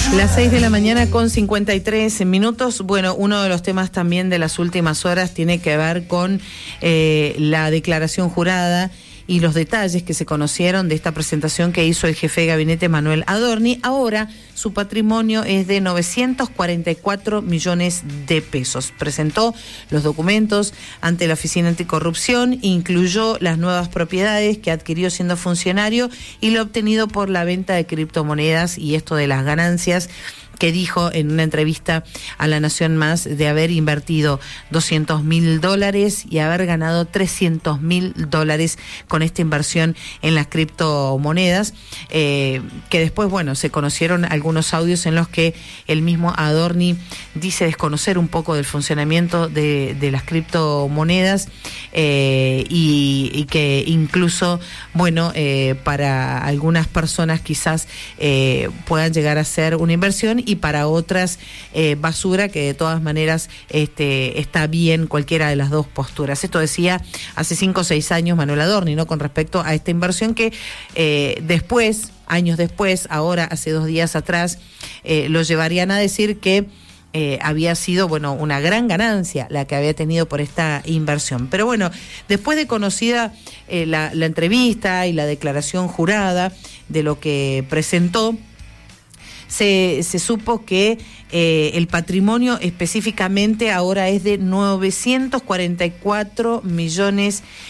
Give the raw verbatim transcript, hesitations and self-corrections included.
Las seis de la mañana con cincuenta y tres minutos. Bueno, uno de los temas también de las últimas horas tiene que ver con eh, la declaración jurada y los detalles que se conocieron de esta presentación que hizo el jefe de gabinete Manuel Adorni. Ahora su patrimonio es de novecientos cuarenta y cuatro millones de pesos. Presentó los documentos ante la Oficina Anticorrupción, incluyó las nuevas propiedades que adquirió siendo funcionario y lo obtenido por la venta de criptomonedas y esto de las ganancias, que dijo en una entrevista a La Nación Más de haber invertido doscientos mil dólares y haber ganado trescientos mil dólares con esta inversión en las criptomonedas, eh, que después, bueno, se conocieron algunos audios en los que el mismo Adorni dice desconocer un poco del funcionamiento de, de las criptomonedas eh, y, y que incluso, bueno, eh, para algunas personas quizás eh, puedan llegar a ser una inversión y para otras eh, basura, que de todas maneras este, está bien cualquiera de las dos posturas. Esto decía hace cinco o seis años Manuel Adorni, ¿no?, con respecto a esta inversión que eh, después, años después, ahora hace dos días atrás, eh, lo llevarían a decir que eh, había sido, bueno, una gran ganancia la que había tenido por esta inversión. Pero bueno, después de conocida eh, la, la entrevista y la declaración jurada de lo que presentó, Se, se supo que eh, el patrimonio específicamente ahora es de novecientos cuarenta y cuatro millones